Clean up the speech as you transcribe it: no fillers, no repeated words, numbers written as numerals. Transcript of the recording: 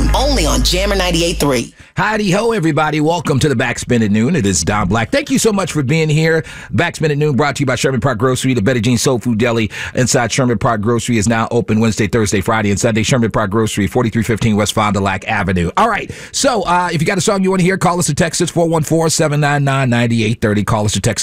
only on Jammer 98.3. Howdy ho, everybody. Welcome to the Backspin at Noon. It is Don Black. Thank you so much for being here. Backspin at Noon brought to you by Sherman Park Grocery. The Betty Jean Soul Food Deli inside Sherman Park Grocery is now open Wednesday, Thursday, Friday, and Sunday. Sherman Park Grocery, 4315 West Fond du Lac Avenue. All right. So if you got a song you want to hear, call us or text us 414-799-9830. Call us or text